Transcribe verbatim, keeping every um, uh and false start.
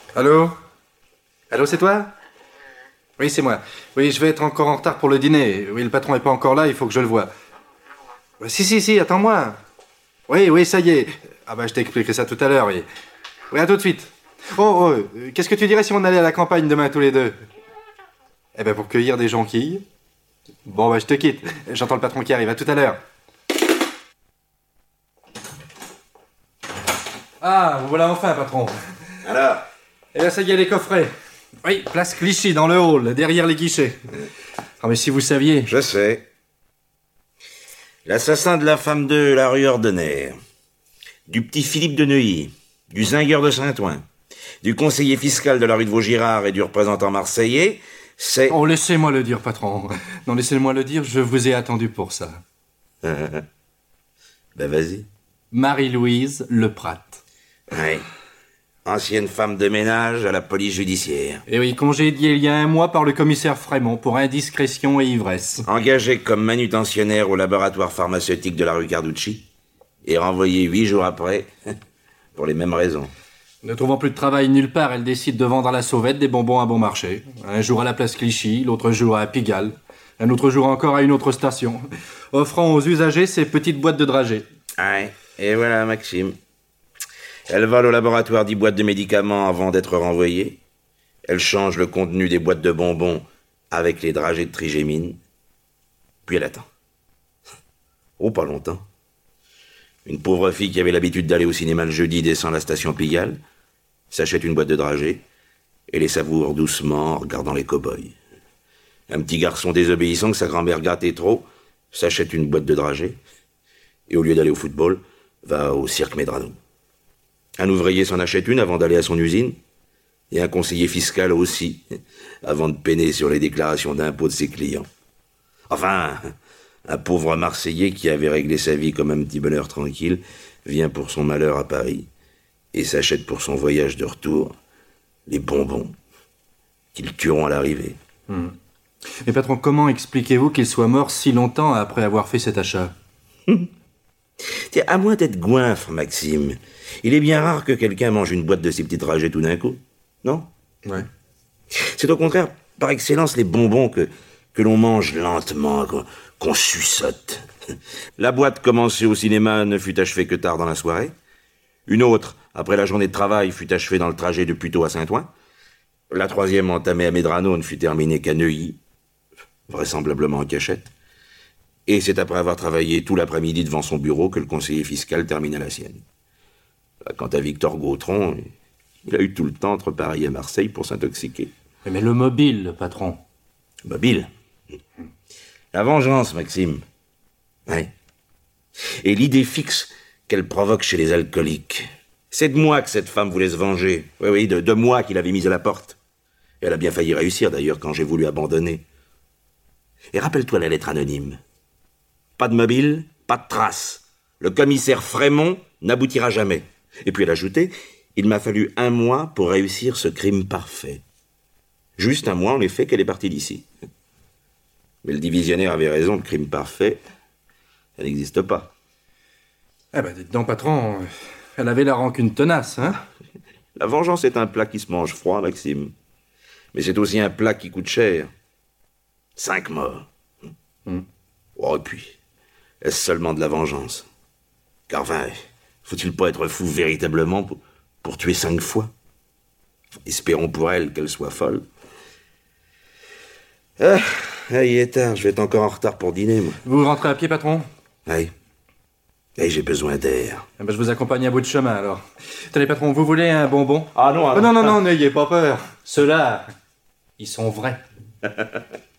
Allô? Allô, c'est toi? Oui, c'est moi. Oui, je vais être encore en retard pour le dîner. Oui, le patron est pas encore là, il faut que je le voie. Ouais, si, si, si, attends-moi. Oui, oui, ça y est. Ah bah, je t'expliquerai ça tout à l'heure, oui. Oui, à tout de suite. Oh, oh, euh, qu'est-ce que tu dirais si on allait à la campagne demain tous les deux? Eh ben, pour cueillir des jonquilles. Bon, bah, je te quitte. J'entends le patron qui arrive. À tout à l'heure. Ah, vous voilà enfin, patron. Alors? Et là, ça y est, les coffrets. Oui, place Clichy, dans le hall, derrière les guichets. Ah, mais si vous saviez... Je sais. L'assassin de la femme de la rue Ordener, du petit Philippe de Neuilly, du zingueur de Saint-Ouen, du conseiller fiscal de la rue de Vaugirard et du représentant marseillais, c'est... Oh, laissez-moi le dire, patron. Non, laissez-moi le dire, je vous ai attendu pour ça. Ben vas-y. Marie-Louise Leprat. Oui. Ancienne femme de ménage à la police judiciaire. Et oui, congédiée il y a un mois par le commissaire Frémont pour indiscrétion et ivresse. Engagée comme manutentionnaire au laboratoire pharmaceutique de la rue Carducci et renvoyée huit jours après pour les mêmes raisons. Ne trouvant plus de travail nulle part, elle décide de vendre à la sauvette des bonbons à bon marché. Un jour à la place Clichy, l'autre jour à Pigalle, un autre jour encore à une autre station, offrant aux usagers ces petites boîtes de dragées. Ouais, et voilà Maxime. Elle vole au laboratoire dix boîtes de médicaments avant d'être renvoyée. Elle change le contenu des boîtes de bonbons avec les dragées de trigémine. Puis elle attend. Oh, pas longtemps. Une pauvre fille qui avait l'habitude d'aller au cinéma le jeudi descend la station Pigalle, s'achète une boîte de dragées et les savoure doucement en regardant les cow-boys. Un petit garçon désobéissant que sa grand-mère gâtait trop s'achète une boîte de dragées et au lieu d'aller au football, va au cirque Medrano. Un ouvrier s'en achète une avant d'aller à son usine, et un conseiller fiscal aussi, avant de peiner sur les déclarations d'impôts de ses clients. Enfin, un pauvre Marseillais qui avait réglé sa vie comme un petit bonheur tranquille, vient pour son malheur à Paris, et s'achète pour son voyage de retour les bonbons qu'ils tueront à l'arrivée. Hmm. Mais patron, comment expliquez-vous qu'il soit mort si longtemps après avoir fait cet achat? Tiens, à moins d'être goinfre, Maxime, il est bien rare que quelqu'un mange une boîte de ces petites dragées tout d'un coup, non? Ouais. C'est au contraire, par excellence, les bonbons que, que l'on mange lentement, qu'on, qu'on suçote. La boîte commencée au cinéma ne fut achevée que tard dans la soirée. Une autre, après la journée de travail, fut achevée dans le trajet de Puteaux à Saint-Ouen. La troisième, entamée à Medrano, ne fut terminée qu'à Neuilly, vraisemblablement en cachette. Et c'est après avoir travaillé tout l'après-midi devant son bureau que le conseiller fiscal termina la sienne. Quant à Victor Gautron, il a eu tout le temps entre Paris et Marseille pour s'intoxiquer. Mais le mobile, patron. Mobile. La vengeance, Maxime. Oui. Et l'idée fixe qu'elle provoque chez les alcooliques. C'est de moi que cette femme voulait se venger. Oui, oui, de, de moi qu'il avait mise à la porte. Et elle a bien failli réussir, d'ailleurs, quand j'ai voulu abandonner. Et rappelle-toi la lettre anonyme. Pas de mobile, pas de trace. Le commissaire Frémont n'aboutira jamais. Et puis elle ajoutait, il m'a fallu un mois pour réussir ce crime parfait. Juste un mois, en effet, qu'elle est partie d'ici. Mais le divisionnaire avait raison, le crime parfait, ça n'existe pas. Eh ben, dites donc, patron, elle avait la rancune tenace, hein? La vengeance est un plat qui se mange froid, Maxime. Mais c'est aussi un plat qui coûte cher. Cinq morts. Mm. Oh, et puis, est-ce seulement de la vengeance? Car, enfin, faut-il pas être fou véritablement pour, pour tuer cinq fois? Espérons pour elle qu'elle soit folle. Ah, ah, il est tard, je vais être encore en retard pour dîner, moi. Vous rentrez à pied, patron? Oui. Et j'ai besoin d'air. Eh ben, je vous accompagne à bout de chemin, alors. Tenez, patron, vous voulez un bonbon? Ah non, oh, non, non, non, n'ayez pas peur. Ceux-là, ils sont vrais.